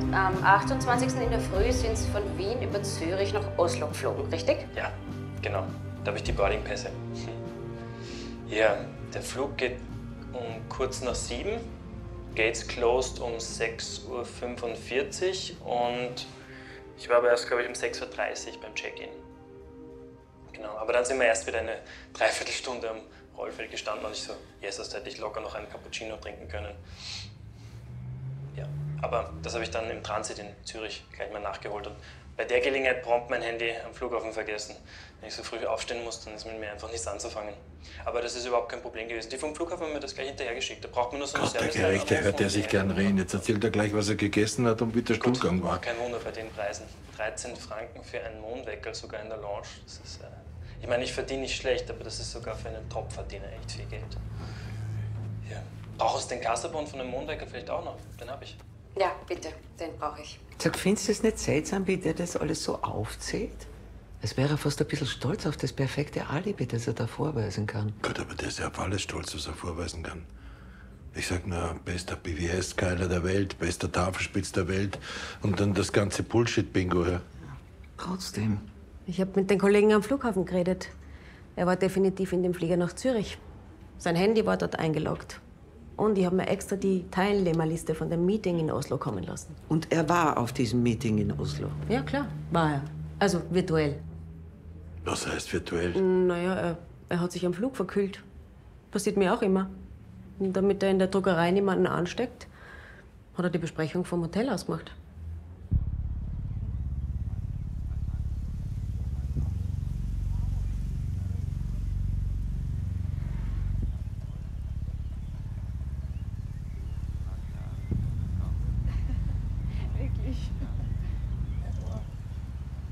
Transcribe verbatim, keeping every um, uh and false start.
Am achtundzwanzigsten in der Früh sind Sie von Wien über Zürich nach Oslo geflogen, richtig? Ja, genau. Da habe ich die Boardingpässe. Ja, der Flug geht um kurz nach sieben. Gates closed um sechs Uhr fünfundvierzig und ich war aber erst, glaube ich, um sechs Uhr dreißig beim Check-in. Genau, aber dann sind wir erst wieder eine Dreiviertelstunde am Rollfeld gestanden und ich so, Jesus, da hätte ich locker noch einen Cappuccino trinken können. Ja, aber das habe ich dann im Transit in Zürich gleich mal nachgeholt und bei der Gelegenheit prompt mein Handy am Flughafen vergessen. Wenn ich so früh aufstehen muss, dann ist mit mir einfach nichts anzufangen. Aber das ist überhaupt kein Problem gewesen. Die vom Flughafen haben mir das gleich hinterher geschickt. Da braucht man nur so eine Gott, der Serviceline Gerechte anrufen hört der und sich die gern Handynummer. reden. Jetzt erzählt er gleich, was er gegessen hat und wie der Stuhlgang war. Kein Wunder bei den Preisen. dreizehn Franken für einen Mondweckel, sogar in der Lounge. Das ist, äh ich meine, ich verdiene nicht schlecht, aber das ist sogar für einen Top-Verdiener echt viel Geld. Ja. Brauchst du den Kassabon von einem Mondweckel vielleicht auch noch? Den habe ich. Ja, bitte, den brauche ich. Sag, findest du es nicht seltsam, wie der das alles so aufzählt? Es wäre fast ein bisschen stolz auf das perfekte Alibi, das er da vorweisen kann. Gott, aber der ist ja auf alles stolz, was er vorweisen kann. Ich sag nur, bester B W S-Keiler der Welt, bester Tafelspitz der Welt und dann das ganze Bullshit-Bingo. Ja. Trotzdem. Ich habe mit den Kollegen am Flughafen geredet. Er war definitiv in dem Flieger nach Zürich. Sein Handy war dort eingeloggt. Und ich habe mir extra die Teilnehmerliste von dem Meeting in Oslo kommen lassen. Und er war auf diesem Meeting in Oslo? Ja, klar, war er. Also virtuell. Was heißt virtuell? Naja, er, er hat sich am Flug verkühlt. Passiert mir auch immer. Und damit er in der Druckerei niemanden ansteckt, hat er die Besprechung vom Hotel ausgemacht.